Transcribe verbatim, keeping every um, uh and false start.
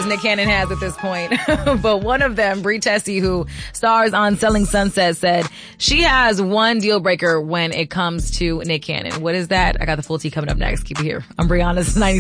Nick Cannon has at this point. But one of them, Brie Tessie, who stars on Selling Sunset, said she has one deal breaker when it comes to Nick Cannon. What is that? I got the full tea coming up next. Keep it here. I'm Brianna's ninety